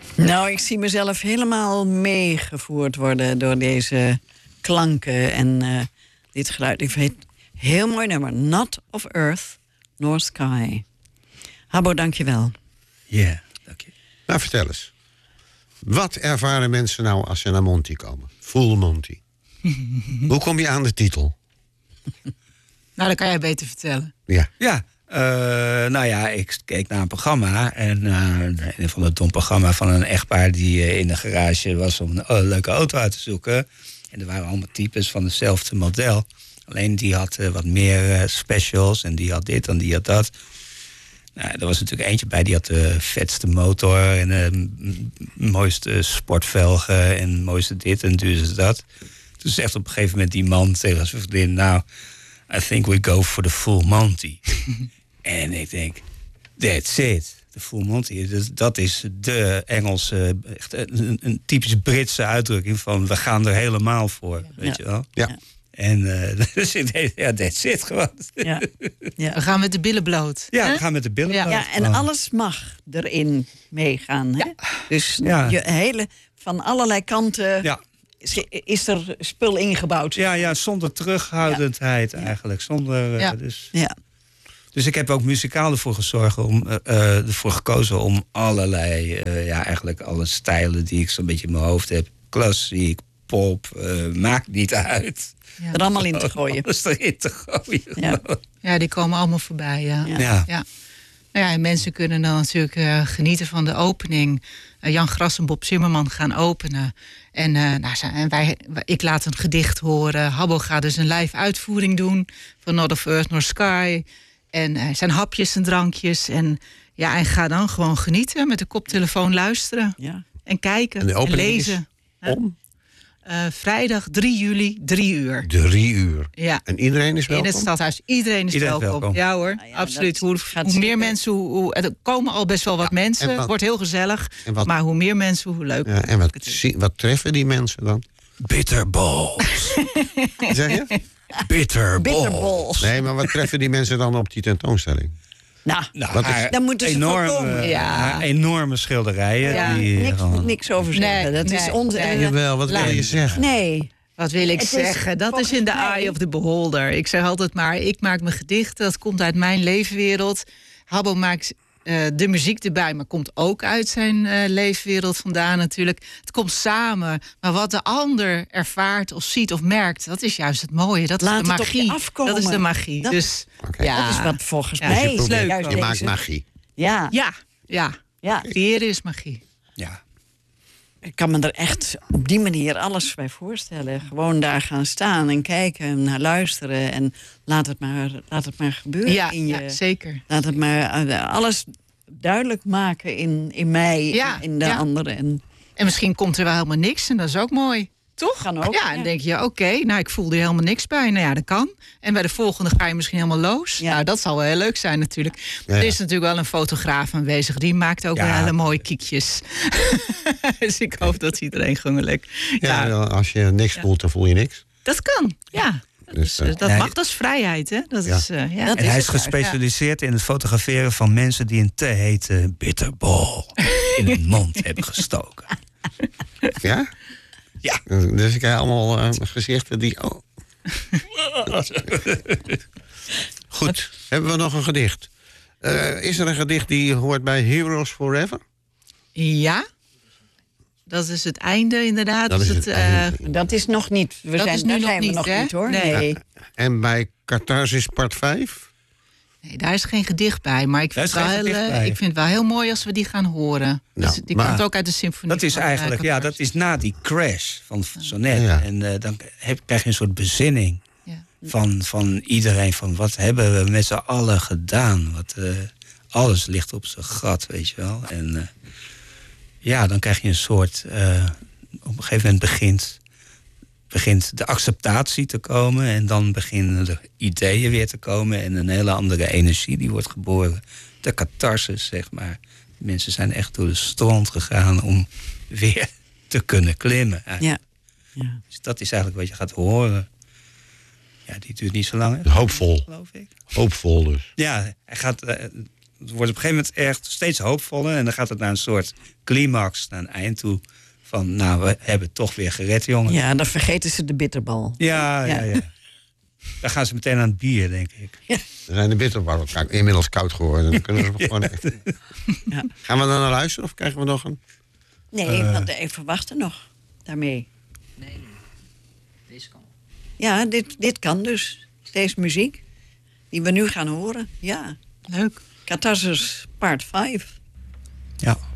Nou, ik zie mezelf helemaal meegevoerd worden door deze klanken en dit geluid. Ik weet, heel mooi nummer. Not of Earth, nor Sky. Habbo, dank je wel. Ja, dank je. Nou, vertel eens. Wat ervaren mensen nou als ze naar Monty komen? Full Monty. Hoe kom je aan de titel? Nou, dat kan jij beter vertellen. Ja. Ja, nou ja, ik keek naar een programma. En een van het dom programma van een echtpaar die in de garage was om een leuke auto uit te zoeken. En er waren allemaal types van hetzelfde model. Alleen die had wat meer specials en die had dit en die had dat. Nou, er was natuurlijk eentje bij, die had de vetste motor en de mooiste sportvelgen en mooiste dit en duurste dat. Toen zegt op een gegeven moment die man tegen zijn vriendin, nou, I think we go for the full Monty. En ik denk, that's it. De full Monty, dat is de Engelse, echt een typisch Britse uitdrukking van we gaan er helemaal voor, weet je wel. Ja. En dus ik denk, ja, that's it gewoon. Ja. Ja. We gaan met de billen bloot. Ja, we gaan met de billen. Ja. bloot. Ja, en alles mag erin meegaan. Hè? Dus Ja. je hele, van allerlei kanten Ja. is er spul ingebouwd. Ja, zonder terughoudendheid eigenlijk. Zonder, Ja. Dus ik heb ook muzikaal ervoor gekozen om allerlei, eigenlijk alle stijlen die ik zo'n beetje in mijn hoofd heb. Klassiek, pop, maakt niet uit. Ja. Er allemaal in te gooien. Alles erin te gooien. Ja. Ja, die komen allemaal voorbij, ja. Ja. Ja. Nou ja, en mensen kunnen dan natuurlijk genieten van de opening. Jan Gras en Bob Zimmerman gaan openen. En ik laat een gedicht horen. Habbo gaat dus een live uitvoering doen van Not of Earth nor Sky. En zijn hapjes en drankjes. En ga dan gewoon genieten, met de koptelefoon luisteren. Ja. En kijken En de en opening lezen. is om Vrijdag 3 juli, 3 uur. 3 uur. Ja. En iedereen is In welkom? het stadhuis. Iedereen is welkom. Ja hoor, ja, absoluut. dat Hoe gaat meer zeker. mensen, er komen al best wel wat mensen. en Het wordt heel gezellig. en wat- Maar hoe meer mensen, hoe leuker. Ja, en wat treffen die mensen dan? Bitterballs. Zeg je? Bitterballs. Bitterballs. Nee, maar wat treffen die mensen dan op die tentoonstelling? Nou, Nou, Wat is- haar dan moeten ze voorkomen. Ja. haar enorme schilderijen. Ja. Die niks over zeggen. Nee, Dat is nee, onze... nee. Jawel, wat wil je zeggen? Nee. Wat wil ik Het is zeggen? Dat is in de volgens mij- eye of the beholder. Ik zeg altijd maar, ik maak mijn gedichten. Dat komt uit mijn leefwereld. Habbo maakt de muziek erbij, maar komt ook uit zijn leefwereld vandaan natuurlijk. Het komt samen. Maar wat de ander ervaart of ziet of merkt, dat is juist het mooie. Dat Laat is de het op je magie. afkomen. Dat is de magie. Dat- Dus Oké. ja, Dat is wat volgens Ja, mij dus je is leuk. juist Je maakt deze- magie. Ja, ja. ja. Creëren is magie. Ja. Ik kan me er echt op die manier alles bij voorstellen. Gewoon daar gaan staan en kijken, naar luisteren. En laat het maar gebeuren Ja, in je. ja, zeker. Laat het maar alles duidelijk maken in mij Ja, en in de ja. anderen. En En misschien komt er wel helemaal niks en dat is ook mooi. Toch? Kan ook, Ja, ja. en dan denk je, oké, nou, ik voelde er helemaal niks bij. Nou ja, dat kan. En bij de volgende ga je misschien helemaal los. Ja. Nou, dat zal wel heel leuk zijn natuurlijk. Ja. Er is natuurlijk wel een fotograaf aanwezig. Die maakt ook Ja. wel hele mooie kiekjes. Dus ik hoop dat iedereen gewoon leuk... Ja, Ja, als je niks voelt, dan voel je niks. dat kan. Ja. Dus, Dat Nee. mag, dat is vrijheid, hè? Dat Ja. is, Dat En hij is het juist, gespecialiseerd in het fotograferen van mensen die een te hete bitterbal in hun mond hebben gestoken. ja? Ja. Dus ik heb allemaal gezichten die... Oh. Goed, hebben we nog een gedicht? Is er een gedicht die hoort bij Heroes Forever? Ja. Dat is het einde, inderdaad. Dat is het einde. Dat is nog niet. Dat is nu daar nog zijn we niet, nog hè? niet hoor. Nee. En bij Catharsis part 5? Nee, daar is geen gedicht bij. Maar ik Daar vind, is het geen wel, gedicht bij. ik vind het wel heel mooi als we die gaan horen. Nou, Dus die maar- komt ook uit de symfonie. Dat is van, eigenlijk, Catharsis. dat is na die crash van Sonnet. Ja. En dan krijg je een soort bezinning Ja. van iedereen. Van wat hebben we met z'n allen gedaan? Alles ligt op zijn gat, weet je wel. En dan krijg je een soort... op een gegeven moment begint de acceptatie te komen. En dan beginnen de ideeën weer te komen. En een hele andere energie die wordt geboren. De catharsis, zeg maar. Mensen zijn echt door de stront gegaan om weer te kunnen klimmen. Ja. Ja. Dus dat is eigenlijk wat je gaat horen. Ja, die duurt niet zo lang, hè, Hoopvol. geloof ik. Hoopvol dus. Ja, hij gaat het wordt op een gegeven moment echt steeds hoopvoller. En dan gaat het naar een soort climax, naar een eind toe. Van, nou, we hebben het toch weer gered, jongen. Ja, dan vergeten ze de bitterbal. Ja. Dan gaan ze meteen aan het bier, denk ik. Dan zijn de bitterballen inmiddels koud geworden. Dan kunnen ze gewoon echt... Ja. Gaan we dan naar luisteren of krijgen we nog een... Nee, want even wachten nog daarmee. Nee. Deze kan. Ja, dit kan dus. Deze muziek die we nu gaan horen. Ja, Leuk. Catharsis Part 5. Ja.